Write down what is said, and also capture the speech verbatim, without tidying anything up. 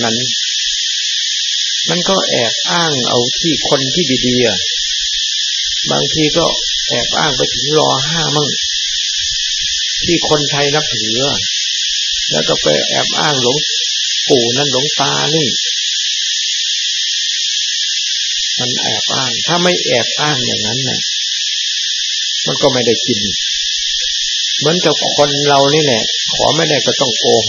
นั้นมันก็แอบอ้างเอาที่คนที่ดีๆอ่ะบางทีก็แอบอ้างไปถึงรอห้ามั่งที่คนไทยนับถือแล้วก็ไปแอบอ้างหลวงปู่นั่นหลวงตานี่มันแอบอ้างถ้าไม่แอบอ้างอย่างนั้นน่ะมันก็ไม่ได้กินเหมือนกับคนเรานี่แหละขอไม่ได้ก็ต้องโกห